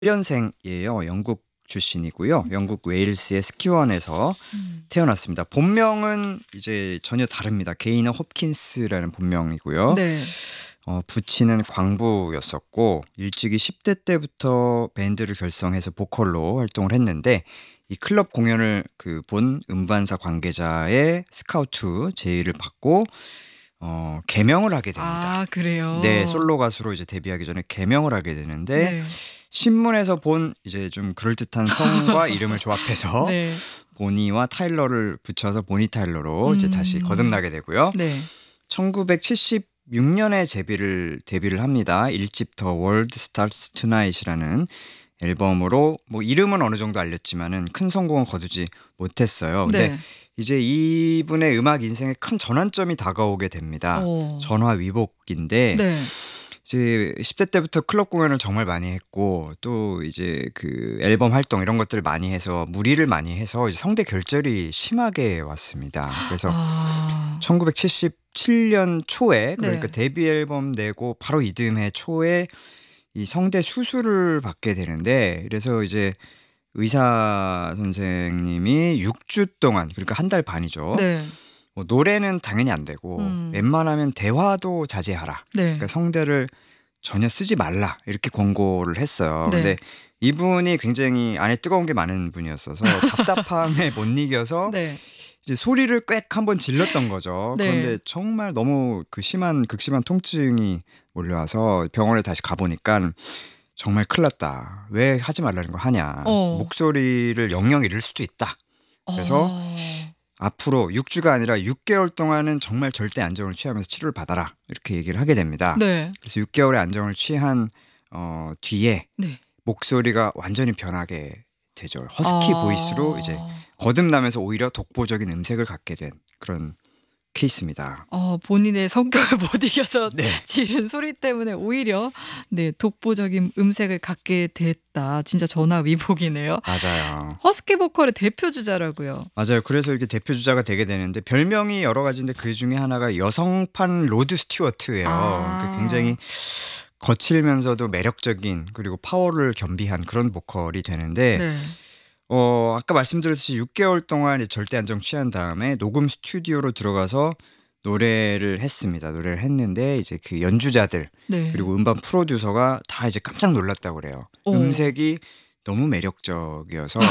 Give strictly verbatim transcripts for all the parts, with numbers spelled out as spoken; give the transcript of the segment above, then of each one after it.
년생이에요. 영국 출신이고요. 영국 웨일스의 스키원에서 음. 태어났습니다. 본명은 이제 전혀 다릅니다. 게이너 홉킨스라는 본명이고요. 네. 어, 부친은 광부였었고 일찍이 십 대 때부터 밴드를 결성해서 보컬로 활동을 했는데 이 클럽 공연을 그 본 음반사 관계자의 스카우트 제의를 받고 어, 개명을 하게 됩니다. 아 그래요? 네, 솔로 가수로 이제 데뷔하기 전에 개명을 하게 되는데 네. 신문에서 본 이제 좀 그럴듯한 성과 이름을 조합해서 네. 보니와 타일러를 붙여서 보니 타일러로 이제 다시 음. 거듭나게 되고요. 네. 천구백칠십육 년에 데뷔를 데뷔를 합니다. 일 집 더 월드 스타츠 투나잇이라는 앨범으로 뭐 이름은 어느 정도 알렸지만은 큰 성공은 거두지 못했어요. 근데 네. 이제 이분의 음악 인생에 큰 전환점이 다가오게 됩니다. 어. 전화위복인데 네. 이제 십 대 때부터 클럽 공연을 정말 많이 했고 또 이제 그 앨범 활동 이런 것들을 많이 해서 무리를 많이 해서 이제 성대 결절이 심하게 왔습니다. 그래서 아. 천구백칠십칠 년 초에 그러니까 네. 데뷔 앨범 내고 바로 이듬해 초에 이 성대 수술을 받게 되는데 그래서 이제 의사 선생님이 육 주 동안 그러니까 한 달 반이죠. 네. 뭐 노래는 당연히 안 되고 음. 웬만하면 대화도 자제하라. 네. 그러니까 성대를 전혀 쓰지 말라 이렇게 권고를 했어요. 네. 근데 이분이 굉장히 안에 뜨거운 게 많은 분이었어서 답답함에 못 이겨서 네. 이제 소리를 꽥 한번 질렀던 거죠. 네. 그런데 정말 너무 그 심한 극심한 통증이 몰려와서 병원에 다시 가보니까 정말 큰일 났다. 왜 하지 말라는 걸 하냐. 어. 목소리를 영영 잃을 수도 있다. 그래서 어. 앞으로 육 주가 아니라 육 개월 동안은 정말 절대 안정을 취하면서 치료를 받아라. 이렇게 얘기를 하게 됩니다. 네. 그래서 육 개월의 안정을 취한 어, 뒤에 네. 목소리가 완전히 변하게 되죠. 허스키 아. 보이스로 이제 거듭나면서 오히려 독보적인 음색을 갖게 된 그런 케이스입니다. 어 본인의 성격을 못 이겨서 네. 지른 소리 때문에 오히려 네 독보적인 음색을 갖게 됐다. 진짜 전화위복이네요. 맞아요. 허스키 보컬의 대표 주자라고요. 맞아요. 그래서 이렇게 대표 주자가 되게 되는데 별명이 여러 가지인데 그 중에 하나가 여성판 로드 스튜어트예요. 아. 그러니까 굉장히 거칠면서도 매력적인 그리고 파워를 겸비한 그런 보컬이 되는데 네. 어, 아까 말씀드렸듯이 육 개월 동안 이제 절대 안정 취한 다음에 녹음 스튜디오로 들어가서 노래를 했습니다. 노래를 했는데 이제 그 연주자들 네. 그리고 음반 프로듀서가 다 이제 깜짝 놀랐다고 그래요. 어. 음색이 너무 매력적이어서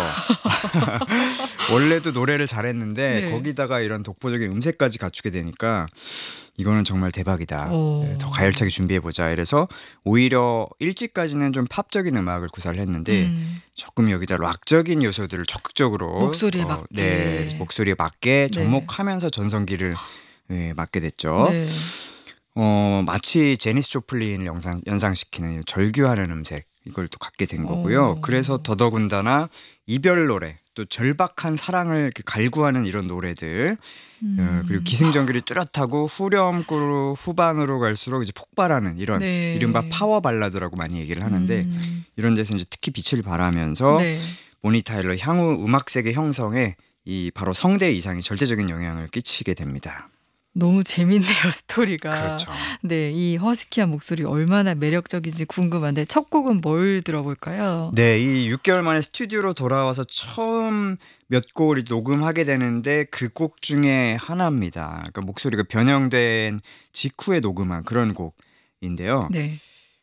원래도 노래를 잘했는데 네. 거기다가 이런 독보적인 음색까지 갖추게 되니까 이거는 정말 대박이다. 어. 네, 더 가열차게 준비해보자. 이래서 오히려 일찍까지는 좀 팝적인 음악을 구사를 했는데 음. 조금 여기다 락적인 요소들을 적극적으로 목소리에 어, 맞게. 네, 목소리에 맞게 네. 접목하면서 전성기를 네, 맞게 됐죠. 네. 어, 마치 제니스 조플린을 영상, 연상시키는 절규하는 음색 이걸 또 갖게 된 거고요. 어. 그래서 더더군다나 이별 노래 또 절박한 사랑을 이렇게 갈구하는 이런 노래들 음. 어, 그리고 기승전결이 뚜렷하고 후렴구로 후반으로 갈수록 이제 폭발하는 이런 네. 이른바 파워 발라드라고 많이 얘기를 하는데 음. 이런 데서 이제 특히 빛을 발하면서 네. 보니 타일러 향후 음악 세계 형성에 이 바로 성대 이상이 절대적인 영향을 끼치게 됩니다. 너무 재밌네요, 스토리가. 그렇죠. 네, 이 허스키한 목소리 얼마나 매력적인지 궁금한데 첫 곡은 뭘 들어볼까요? 네, 이 육 개월 만에 스튜디오로 돌아와서 처음 몇 곡을 녹음하게 되는데 그 곡 중에 하나입니다. 그러니까 목소리가 변형된 직후에 녹음한 그런 곡인데요. 네.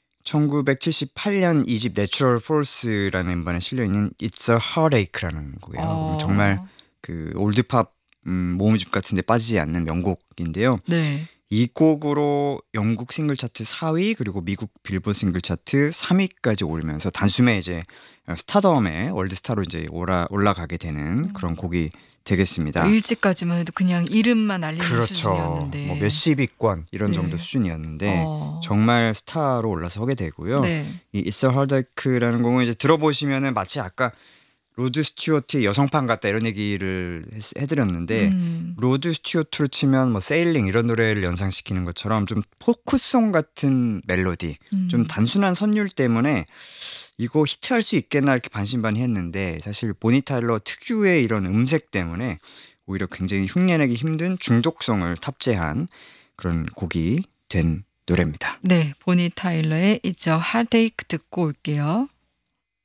천구백칠십팔 년 이 집 내추럴 포스라는 음반에 실려있는 It's a Heartache라는 곡이에요. 어. 정말 그 올드팝 음, 모음집 같은 데 빠지지 않는 명곡인데요. 네. 이 곡으로 영국 싱글 차트 사 위 그리고 미국 빌보드 싱글 차트 삼 위까지 오르면서 단숨에 이제 스타덤에 월드스타로 이제 올라, 올라가게 되는 그런 곡이 되겠습니다. 일찍까지만 해도 그냥 이름만 알리는 그렇죠. 수준이었는데. 뭐 몇십 위권 이런 네. 정도 수준이었는데 어. 정말 스타로 올라서게 되고요. 네. 이 It's a Heartache라는 곡은 이제 들어보시면은 마치 아까 로드 스튜어트의 여성판 같다 이런 얘기를 했, 해드렸는데 음. 로드 스튜어트로 치면 뭐 세일링 이런 노래를 연상시키는 것처럼 좀 포크송 같은 멜로디 음. 좀 단순한 선율 때문에 이거 히트할 수 있겠나 이렇게 반신반의했는데 사실 보니 타일러 특유의 이런 음색 때문에 오히려 굉장히 흉내내기 힘든 중독성을 탑재한 그런 곡이 된 노래입니다. 네, 보니 타일러의 It's a Heartache 듣고 올게요.